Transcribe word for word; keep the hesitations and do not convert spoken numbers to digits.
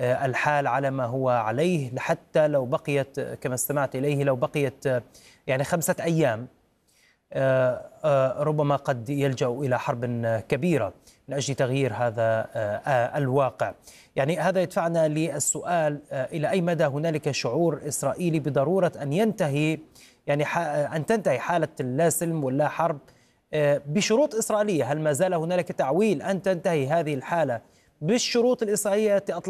الحال على ما هو عليه، حتى لو بقيت كما استمعت إليه لو بقيت يعني خمسة أيام ربما قد يلجأ إلى حرب كبيرة من أجل تغيير هذا الواقع. يعني هذا يدفعنا للسؤال إلى أي مدى هنالك شعور إسرائيلي بضرورة أن ينتهي يعني أن تنتهي حالة اللا سلم واللا حرب بشروط إسرائيلية؟ هل ما زال هنالك تعويل أن تنتهي هذه الحالة بالشروط الإسرائيلية التي